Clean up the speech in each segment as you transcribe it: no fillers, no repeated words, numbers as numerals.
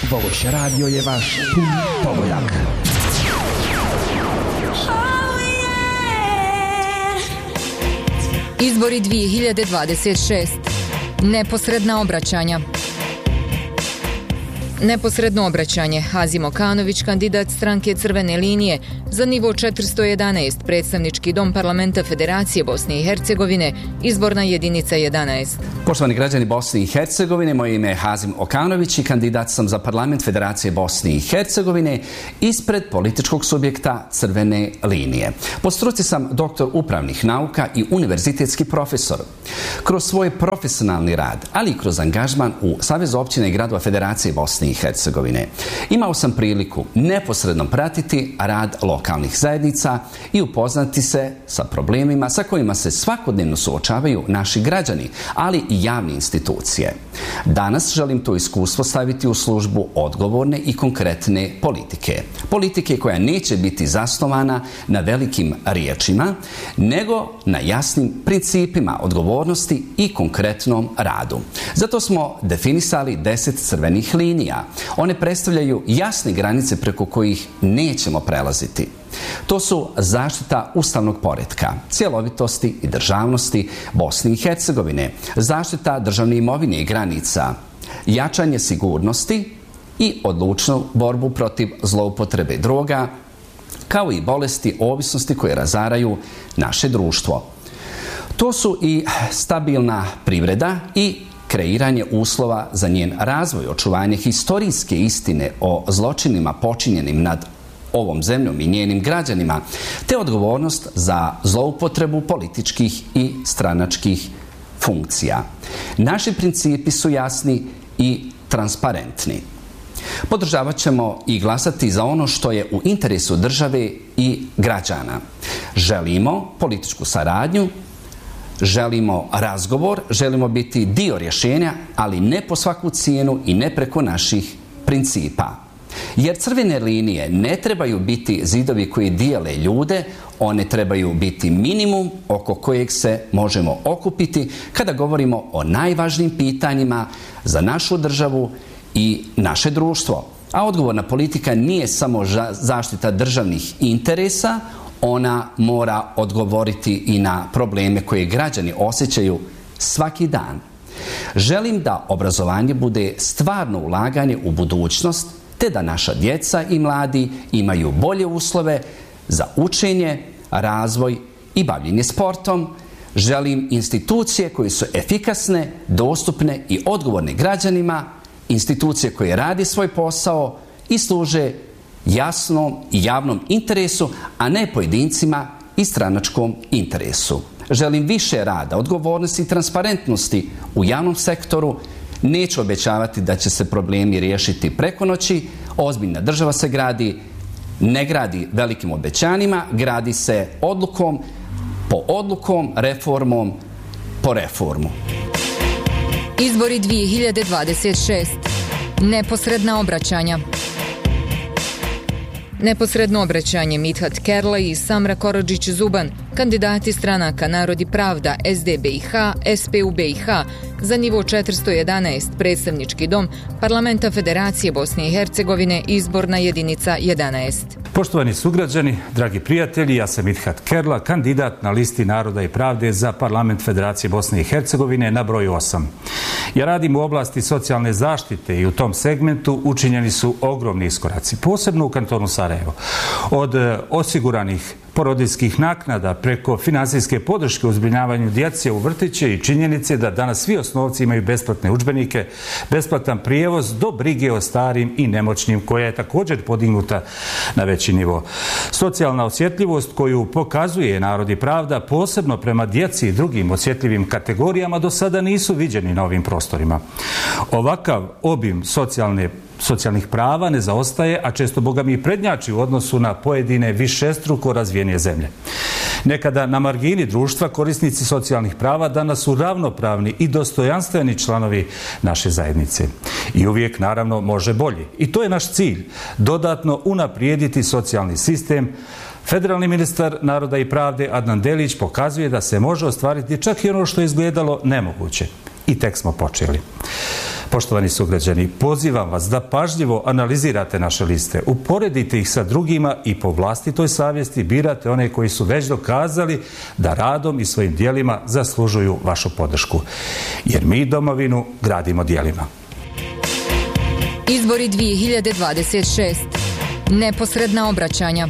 Voš radio je vaš pogodak. Izbori 2026. Neposredna obraćanja. Neposredno obraćanje. Hazim Okanović, kandidat stranke Crvene linije za nivo 411, predstavnički dom parlamenta Federacije Bosne i Hercegovine, izborna jedinica 11. Poštovani građani Bosne i Hercegovine, moje ime je Hazim Okanović i kandidat sam za parlament Federacije Bosne i Hercegovine ispred političkog subjekta Crvene linije. Po struci sam doktor upravnih nauka i univerzitetski profesor. Kroz svoj profesionalni rad, ali i kroz angažman u Savezu općina i gradova Federacije Bosne i Hercegovine, imao sam priliku neposredno pratiti rad lokalnih zajednica i upoznati se sa problemima sa kojima se svakodnevno suočavaju naši građani, ali i javne institucije. Danas želim to iskustvo staviti u službu odgovorne i konkretne politike. Politike koja neće biti zasnovana na velikim riječima, nego na jasnim principima odgovornosti i konkretnom radu. Zato smo definisali 10 crvenih linija. One predstavljaju jasne granice preko kojih nećemo prelaziti. To su zaštita ustavnog poretka, cjelovitosti i državnosti Bosne i Hercegovine, zaštita državne imovine i granica, jačanje sigurnosti i odlučnu borbu protiv zloupotrebe droga, kao i bolesti ovisnosti koje razaraju naše društvo. To su i stabilna privreda i kreiranje uslova za njen razvoj, očuvanje historijske istine o zločinima počinjenim nad ovom zemljom i njenim građanima, te odgovornost za zloupotrebu političkih i stranačkih funkcija. Naši principi su jasni i transparentni. Podržavat ćemo i glasati za ono što je u interesu države i građana. Želimo političku saradnju, želimo razgovor, želimo biti dio rješenja, ali ne po svaku cijenu i ne preko naših principa. Jer crvene linije ne trebaju biti zidovi koji dijele ljude, one trebaju biti minimum oko kojeg se možemo okupiti kada govorimo o najvažnijim pitanjima za našu državu i naše društvo. A odgovorna politika nije samo zaštita državnih interesa, ona mora odgovoriti i na probleme koje građani osjećaju svaki dan. Želim da obrazovanje bude stvarno ulaganje u budućnost, te da naša djeca i mladi imaju bolje uslove za učenje, razvoj i bavljenje sportom. Želim institucije koje su efikasne, dostupne i odgovorne građanima, institucije koje rade svoj posao i služe jasnom i javnom interesu, a ne pojedincima i stranačkom interesu. Želim više rada, odgovornosti i transparentnosti u javnom sektoru. Neću obećavati da će se problemi riješiti preko noći. Ozbiljna država se gradi, ne gradi velikim obećanjima, gradi se odlukom po odlukom, reformom po reformu. Izbori 2026. Neposredna obraćanja. Neposredno obraćanje. Mithat Kerla i Samra Korodžić-Zuban, kandidati stranaka Narod i pravda, SDBiH, SPU-BiH, za nivo 411, predstavnički dom parlamenta Federacije Bosne i Hercegovine, izborna jedinica 11. Poštovani sugrađani, dragi prijatelji, ja sam Mithat Kerla, kandidat na listi Naroda i pravde za parlament Federacije Bosne i Hercegovine na broju 8. Ja radim u oblasti socijalne zaštite i u tom segmentu učinjeni su ogromni iskoraci, posebno u kantonu Sarajevo. Od osiguranih porodiljskih naknada preko finansijske podrške u zbrinjavanju djece u vrtiće i činjenice da danas svi osnovci imaju besplatne udžbenike, besplatan prijevoz do brige o starim i nemoćnim, koja je također podignuta na veći nivo. Socijalna osjetljivost koju pokazuje Narod i pravda, posebno prema djeci i drugim osjetljivim kategorijama, do sada nisu viđeni na ovim prostorima. Ovakav obim socijalnih prava ne zaostaje, a često boga mi prednjači u odnosu na pojedine višestruko razvijenije zemlje. Nekada na margini društva korisnici socijalnih prava danas su ravnopravni i dostojanstveni članovi naše zajednice. I uvijek, naravno, može bolje. I to je naš cilj, dodatno unaprijediti socijalni sistem. Federalni ministar Naroda i pravde Adnan Delić pokazuje da se može ostvariti čak i ono što je izgledalo nemoguće. I tek smo počeli. Poštovani sugrađani, pozivam vas da pažljivo analizirate naše liste, uporedite ih sa drugima i po vlastitoj savjesti birate one koji su već dokazali da radom i svojim djelima zaslužuju vašu podršku. Jer mi domovinu gradimo djelima. Izbori 2026. Neposredna obraćanja.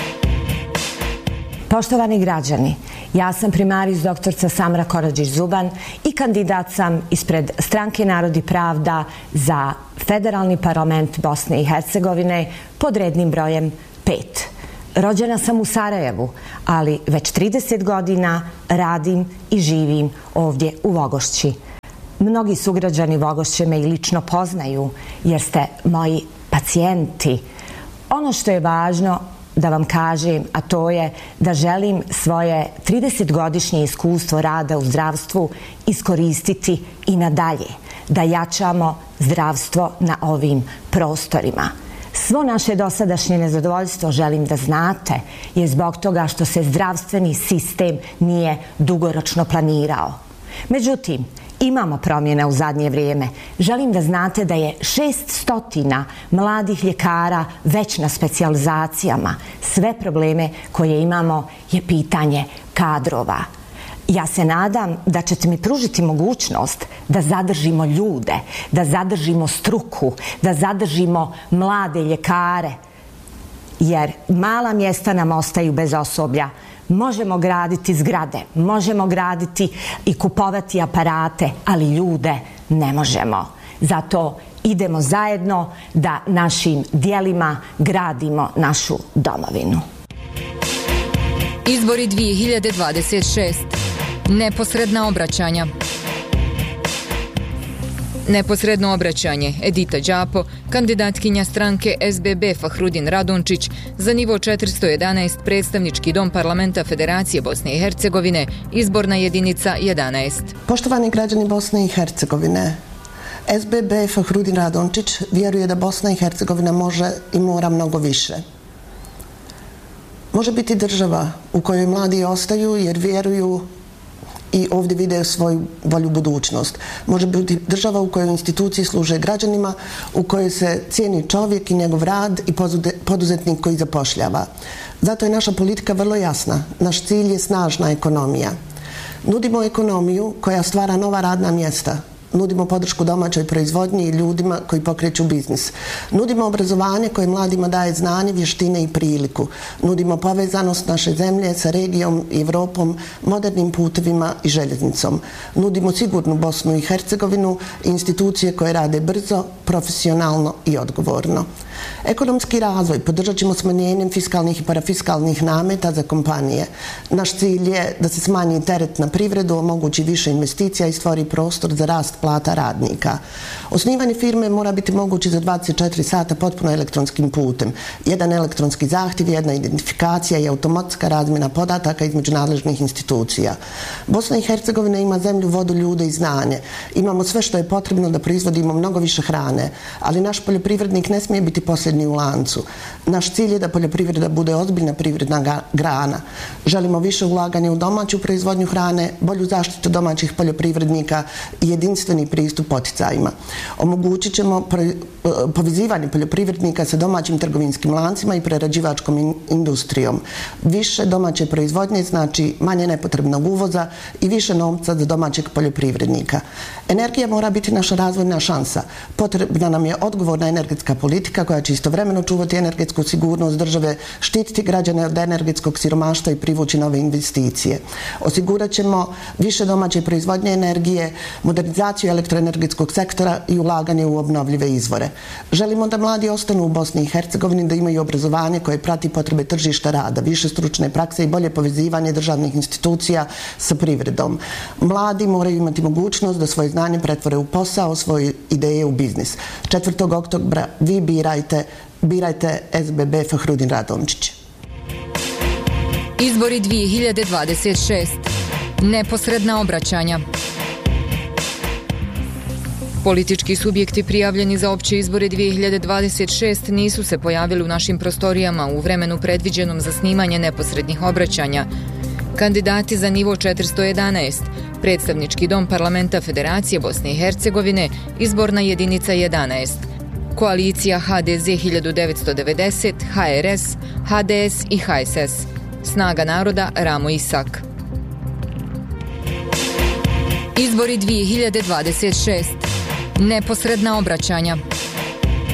Poštovani građani, ja sam primarijus doktorca Samra Korodžić-Zuban i kandidat sam ispred Stranke Narod i pravda za Federalni parlament Bosne i Hercegovine pod rednim brojem 5. Rođena sam u Sarajevu, ali već 30 godina radim i živim ovdje u Vogošći. Mnogi sugrađani Vogošće me i lično poznaju jer ste moji pacijenti. Ono što je važno da vam kažem, a to je da želim svoje 30-godišnje iskustvo rada u zdravstvu iskoristiti i nadalje, da jačamo zdravstvo na ovim prostorima. Svo naše dosadašnje nezadovoljstvo, želim da znate, je zbog toga što se zdravstveni sistem nije dugoročno planirao. Međutim, imamo promjene u zadnje vrijeme. Želim da znate da je 600 mladih ljekara već na specijalizacijama. Sve probleme koje imamo je pitanje kadrova. Ja se nadam da ćete mi pružiti mogućnost da zadržimo ljude, da zadržimo struku, da zadržimo mlade ljekare, jer mala mjesta nam ostaju bez osoblja. Možemo graditi zgrade, možemo graditi i kupovati aparate, ali ljude ne možemo. Zato idemo zajedno da našim djelima gradimo našu domovinu. Izbori 2026. Neposredna obraćanja. Neposredno obraćanje Edita Đapo, kandidatkinja stranke SBB Fahrudin Radončić za nivo 411 predstavnički dom parlamenta Federacije Bosne i Hercegovine, izborna jedinica 11. Poštovani građani Bosne i Hercegovine, SBB Fahrudin Radončić vjeruje da Bosna i Hercegovina može i mora mnogo više. Može biti država u kojoj mladi ostaju jer vjeruju i ovdje vide svoju bolju budućnost. Može biti država u kojoj institucije služe građanima, u kojoj se cijeni čovjek i njegov rad i poduzetnik koji zapošljava. Zato je naša politika vrlo jasna. Naš cilj je snažna ekonomija. Nudimo ekonomiju koja stvara nova radna mjesta. Nudimo podršku domaćoj proizvodnji i ljudima koji pokreću biznis. Nudimo obrazovanje koje mladima daje znanje, vještine i priliku. Nudimo povezanost naše zemlje sa regijom i Evropom, modernim putevima i željeznicom. Nudimo sigurnu Bosnu i Hercegovinu i institucije koje rade brzo, profesionalno i odgovorno. Ekonomski razvoj podržat ćemo smanjenjem fiskalnih i parafiskalnih nameta za kompanije. Naš cilj je da se smanji teret na privredu, omogući više investicija i stvori prostor za rast plata radnika. Osnivanje firme mora biti moguće za 24 sata potpuno elektronskim putem. Jedan elektronski zahtjev, jedna identifikacija i automatska razmjena podataka između nadležnih institucija. Bosna i Hercegovina ima zemlju, vodu, ljude i znanje. Imamo sve što je potrebno da proizvodimo mnogo više hrane, ali naš poljoprivrednik ne smije biti posljednji u lancu. Naš cilj je da poljoprivreda bude ozbiljna privredna grana. Želimo više ulaganja u domaću proizvodnju hrane, bolju zaštitu domaćih poljoprivrednika i jedinstveni pristup poticajima. Omogućit ćemo povezivanje poljoprivrednika sa domaćim trgovinskim lancima i prerađivačkom industrijom. Više domaće proizvodnje znači manje nepotrebnog uvoza i više novca za domaćeg poljoprivrednika. Energija mora biti naša razvojna šansa. Potrebna nam je odgovorna energetska politika koja će istovremeno čuvati energetsku sigurnost države, štititi građane od energetskog siromaštva i privući nove investicije. Osigurat ćemo više domaće proizvodnje energije, modernizaciju elektroenergetskog sektora i ulaganje u obnovljive izvore. Želimo da mladi ostanu u Bosni i Hercegovini, da imaju obrazovanje koje prati potrebe tržišta rada, više stručne prakse i bolje povezivanje državnih institucija sa privredom. Mladi moraju imati mogućnost da svoje znanje pretvore u posao, svoje ideje u biznis. 4. oktobra vi birajte SBB Fahrudin Radončić. Izbori 2026. Neposredna obraćanja. Politički subjekti prijavljeni za opće izbore 2026 nisu se pojavili u našim prostorijama u vremenu predviđenom za snimanje neposrednih obraćanja. Kandidati za nivo 411, predstavnički dom parlamenta Federacije Bosne i Hercegovine, izborna jedinica 11, koalicija HDZ 1990, HRS, HDS i HSS, Snaga naroda Ramo Isak. Izbori 2026. Neposredna obraćanja.